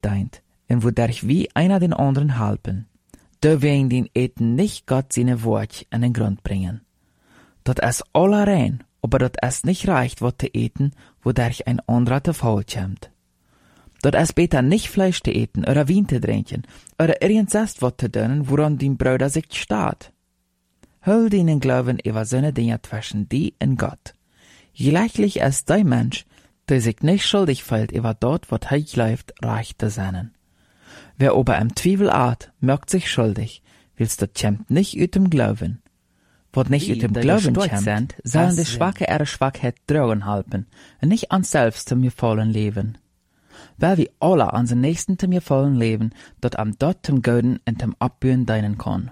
deint, en wodurch wie einer den anderen helpen. Da wegen den eten nicht Gott seine Wort an den Grund bringen. Dat es alle rein, aber dat es nicht reicht, wat te eten, wodurch ein anderer te faul kommt. Dat es beter nicht Fleisch te eten, oder Wein te trinken, oder irgendwas wat te doen, woran die Bruder sich staat. Hul den Glauben über seine Dinge zwischen die und Gott. Gleichlich als der Mensch, der sich nicht schuldig fühlt über dort, wat er glaubt, reich zu sein. Wer aber im Zweifel art, merkt sich schuldig, willst das kommt nicht ut dem Glauben. Wat nicht ut dem Glauben kommt, sollen die Schwache ihre Schwachheit drohen halten, und nicht an selbst zum gefallen leben. Weil wir alle an den Nächsten zum gefallen leben, dat am dort zum Göden und zum Abbühen dienen kann.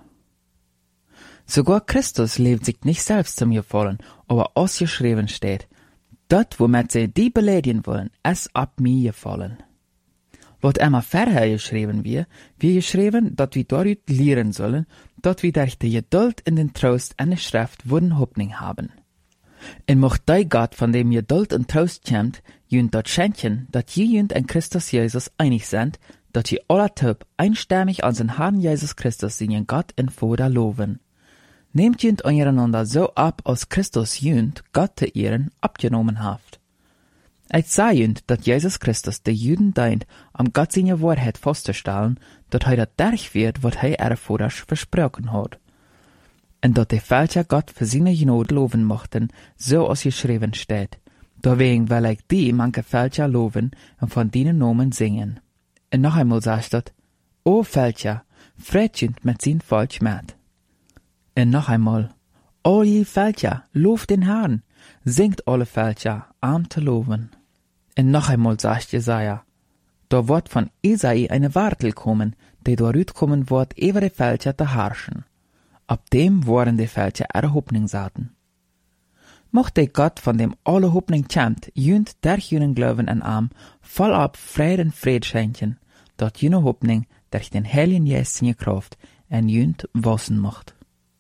Sogar Christus lebt sich nicht selbst zum gefallen, aber ausgeschrieben steht, dort, womit sie die beleidigen wollen, es ab mir gefallen. Wat immer vorher geschrieben wir geschrieben, dat wir dort lehren sollen, dat wir durch die Geduld in den Trost und die Schrift wurden Hoffnung haben. Und mocht der Gott, von dem Geduld und Trost kommt, jünd dort schenken, dat jünd in Christus Jesus einig sind, dat je alle Typ einstimmig an den Herrn Jesus Christus seinen Gott in Vater loben. Nehmt jünd einander so ab, als Christus jünd Gott te ehren abgenommen haft. Ich sage jünd, dat Jesus Christus de Juden deint, am Gott seine Wahrheit festzustellen, dat er dat derch wird, wat er ihre Vater versprochen hat. Und dat die Fälscher Gott für seine Gnade loben mochten, so als geschrieben steht. Deswegen will ich die manche Fälscher loben und von denen Namen singen. Und noch einmal sagt dat, O Fälscher, freut jünd mit sein Volk mit. Und noch einmal, all je Fälscher, lobt den Herrn, singt alle Fälscher, arm zu loben. Und noch einmal sagt Jesaja, da wird von Isai eine Wartel kommen, die dort kommen wird, über die Fälscher zu herrschen. Ab dem waren die Fälscher ihre Hoffnung saten. Mochte Gott, von dem alle Hoffnung kommt, jünd durch jenen Glauben und Arm, voll ab Frieden und Fried schenken, dort jene Hoffnung durch den Heiligen Geist seine Kraft und jünd wachsen macht.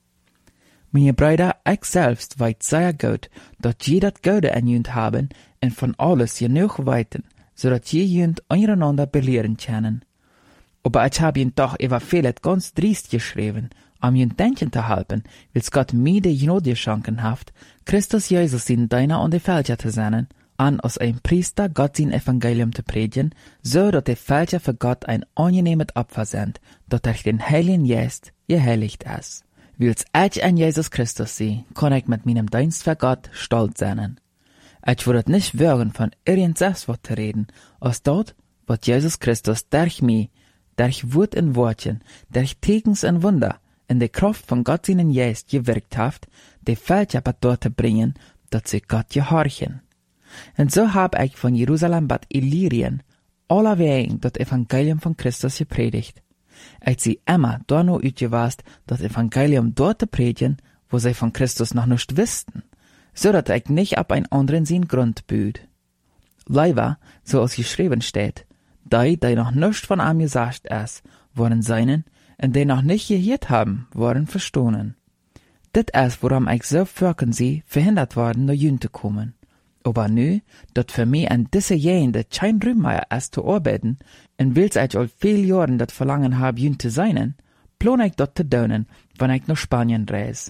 Meine Brüder, ich selbst weiß sehr gut, dass je das Gute an jünd haben und von alles genug weiten, so dass je jünd einander belehren können. Aber ich habe ihn doch über vieles ganz driest geschrieben, um jünd denken zu helfen, weil Gott mir die Gnade geschenken hat, Christus Jesus in deiner und die Fälscher zu sein, an als ein Priester Gott sein Evangelium zu predigen, so dass die Fälscher für Gott ein angenehmes Opfer sind, das durch den Heiligen Geist geheiligt ist. Weil's ich an Jesus Christus sehe, kann ich mit meinem Dienst für Gott stolz sein. Ich würde nicht wagen, von irgendwas was zu reden, als dort, was Jesus Christus durch mich, durch Wort und Wortchen, durch Tekens und Wunder, in der Kraft von Gott seinen Geist gewirkt hat, die Fälscher dort zu bringen, dass sie Gott gehorchen. Und so hab ich von Jerusalem bis Illyrien allerwegen das Evangelium von Christus gepredigt. Ich sie immer da noch utgewast, das Evangelium dort zu predigen, wo sie von Christus noch nicht wussten, so dass ich nicht ab ein anderen sein Grund büht. Leider, so als geschrieben steht, die noch nicht von ihm gesagt ist, waren seinen, und die noch nicht gehört haben, waren verstohlen. Das ist, woran ich so fürchten sie, verhindert worden, nach Jünd zu kommen. Aber nu, dat für mich an diese Jahre kein Rühmeier ist zu arbeiten, und wills ich all viel Jahren dat Verlangen hab, jünd zu sein, plan ich dort zu tun, wenn ich nach Spanien reise.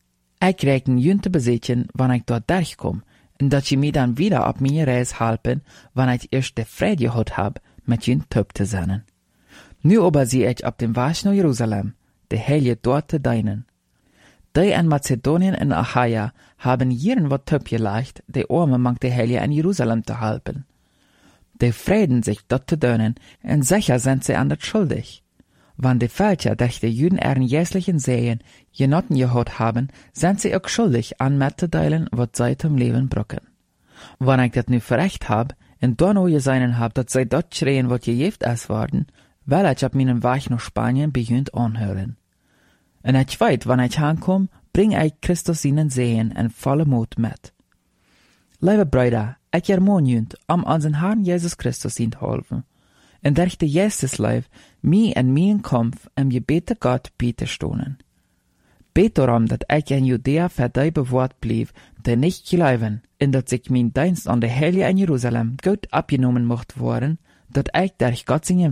Ich rechne jünd zu besitzen, wenn ich dort durchkomme, und dat sie mir dann wieder auf meine Reise helfen, wenn ich erst die Freude gehabt hab, mit jünd töp zu sein. Nu aber sehe ich auf dem Weg nach Jerusalem, die Heilige dort zu dienen. Die in Mazedonien und Achaia haben jeden wat töp geleicht, die Arme mang die Heilige in Jerusalem zu helfen. Die freuen sich dort zu dienen, und sicher sind sie an das schuldig. Wenn die Fälscher durch die Juden ihren jährlichen Sehen genotten gehabt haben, sind sie auch schuldig, an mitzuteilen, was sie zum Leben brücken. Wenn ich das nu verrecht hab, und dann auch gesehen hab, dass sie dort schreien, was gejeft ist worden, will ich auf meinem Weg nach Spanien beginnt anhören. Und ich weiß, wenn ich ankomme, bring ich Christus ihnen Sehen in volle Mut mit. Liebe Brüder, ich ermahne jünd, unseren Herrn Jesus Christus zu helfen. Und durch die Jesusleib, mir in meinem Kampf im Gebet Gott bitte stohnen. Bet darum, dass ich in Judäa für die bewahrt blieb, die nicht glauben, und dass sich mein Dienst an der Heilige in Jerusalem gut abgenommen mocht worden, dass ich durch Gott seinen